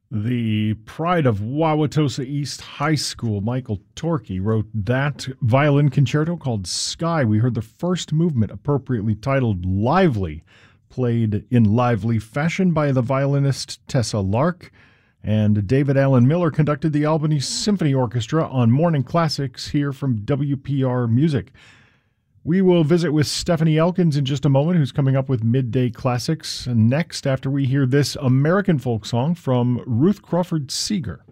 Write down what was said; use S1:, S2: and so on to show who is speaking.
S1: The pride of Wauwatosa East High School, Michael Torkey, wrote that violin concerto called Sky. We heard the first movement, appropriately titled Lively, played in lively fashion by the violinist Tessa Lark. And David Allen Miller conducted the Albany Symphony Orchestra on Morning Classics here from WPR Music. We will visit with Stephanie Elkins in just a moment, who's coming up with Midday Classics next after we hear this American folk song from Ruth Crawford Seeger.